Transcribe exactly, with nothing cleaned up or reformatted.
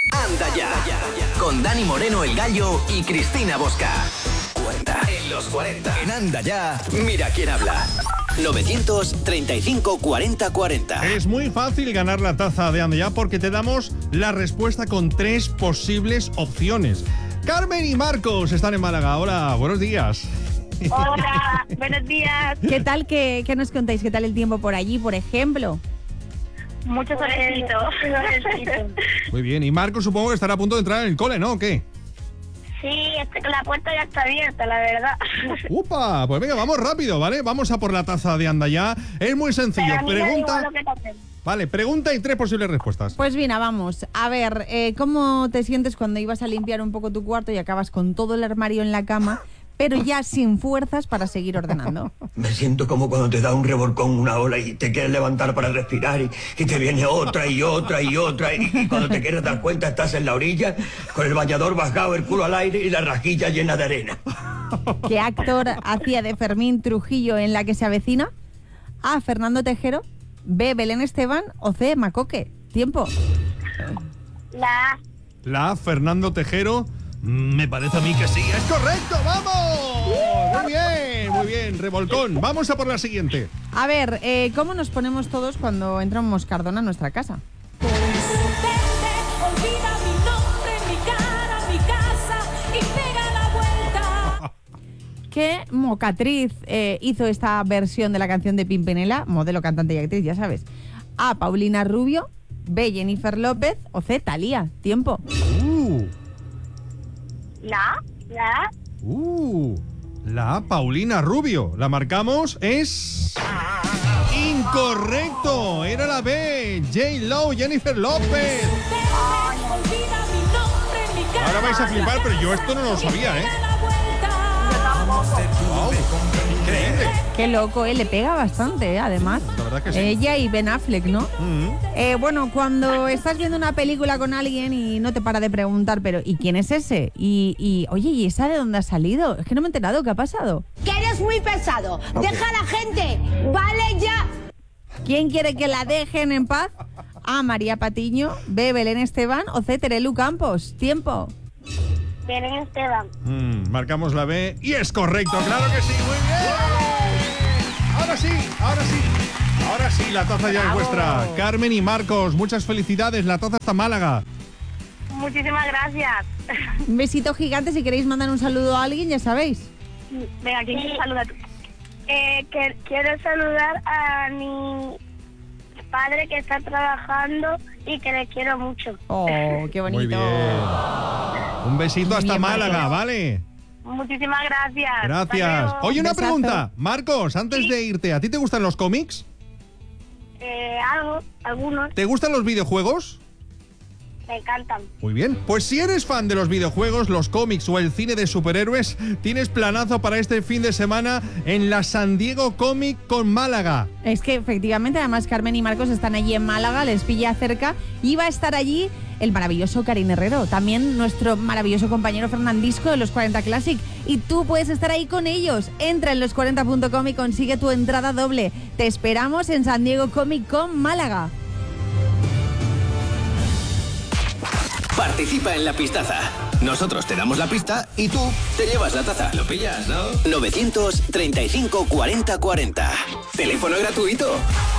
Anda ya, con Dani Moreno el Gallo y Cristina Bosca. cuarenta en los cuarenta. En Anda ya, mira quién habla. novecientos treinta y cinco cuarenta cuarenta. Es muy fácil ganar la taza de Anda ya porque te damos la respuesta con tres posibles opciones. Carmen y Marcos están en Málaga. Hola, buenos días. Hola, buenos días. ¿Qué tal? ¿Qué, qué nos contáis? ¿Qué tal el tiempo por allí, por ejemplo? Mucho solecito. Muy bien, y Marcos supongo que estará a punto de entrar en el cole, ¿no? ¿O qué? Sí, este, la puerta ya está abierta, la verdad. ¡Upa! Pues venga, vamos rápido, ¿vale? Vamos a por la taza de Anda ya. Es muy sencillo. Pero a mí me da Pregunta... igual lo que toquen. Vale, pregunta y tres posibles respuestas. Pues bien, vamos. A ver, eh, ¿cómo te sientes cuando ibas a limpiar un poco tu cuarto y acabas con todo el armario en la cama, pero ya sin fuerzas para seguir ordenando? Me siento como cuando te da un revolcón una ola y te quieres levantar para respirar y, y te viene otra y otra y otra y, y cuando te quieres dar cuenta estás en la orilla con el bañador bajado, el culo al aire y la rajilla llena de arena. ¿Qué actor hacía de Fermín Trujillo en La que se avecina? A. Fernando Tejero, B. Belén Esteban o C. Macoque. Tiempo. La A. La A, Fernando Tejero. Me parece a mí que sí. ¡Es correcto! ¡Vamos! Muy bien, muy bien. Revolcón. Vamos a por la siguiente. A ver, eh, ¿cómo nos ponemos todos cuando entra un moscardón a nuestra casa? Olvida mi nombre, mi cara, mi casa y pega la vuelta. ¿Qué mocatriz eh, hizo esta versión de la canción de Pimpinela? Modelo, cantante y actriz, ya sabes. A. Paulina Rubio, B. Jennifer López o C. Thalía. Tiempo. Uh, La A. La A. uh, la A, Paulina Rubio. La marcamos. Es... incorrecto. Era la B. J-Lo, Jennifer López. Olvida mi nombre, mi cara. Ahora vais a flipar, pero yo esto no lo sabía, ¿eh? Wow. Increíble. Qué loco, ¿eh? Le pega bastante, ¿eh? Además. La verdad que sí. Ella y Ben Affleck, ¿no? Mm. Eh, bueno, cuando estás viendo una película con alguien y no te para de preguntar, pero ¿y quién es ese? Y, y oye, ¿y esa de dónde ha salido? Es que no me he enterado, ¿qué ha pasado? Que eres muy pesado. Deja a la gente. Vale ya. ¿Quién quiere que la dejen en paz? A. María Patiño, B. Belén Esteban o C. Terelu Campos. Tiempo. Belén Esteban. Mm, marcamos la B y es correcto, claro que sí, muy bien. Ahora sí, ahora sí, ahora sí, la taza ya es vuestra. Carmen y Marcos, muchas felicidades, la taza está Málaga. Muchísimas gracias. Un besito gigante, si queréis mandar un saludo a alguien, ya sabéis. Venga, ¿quién quiere saludar? Eh, que, quiero saludar a mi padre que está trabajando y que le quiero mucho. Oh, qué bonito. Muy bien. Un besito hasta Bien, Málaga, Marcos. ¿vale? Muchísimas gracias. Hasta Gracias. luego. Oye, una Besazo. pregunta, Marcos, antes Sí. de irte, ¿a ti te gustan los cómics? Eh, algo, algunos, ¿Te gustan los videojuegos? me encantan. Muy bien, pues si eres fan de los videojuegos, los cómics o el cine de superhéroes, tienes planazo para este fin de semana en la San Diego Comic Con Málaga. Es que efectivamente, además Carmen y Marcos están allí en Málaga, les pilla cerca y va a estar allí el maravilloso Karim Herrero, también nuestro maravilloso compañero Fernandisco de los cuarenta Classic, y tú puedes estar ahí con ellos. Entra en los cuarenta punto com y consigue tu entrada doble. Te esperamos en San Diego Comic Con Málaga. Participa en la pistaza. Nosotros te damos la pista y tú te llevas la taza. ¿Lo pillas, no? novecientos treinta y cinco cuarenta cuarenta. Teléfono gratuito.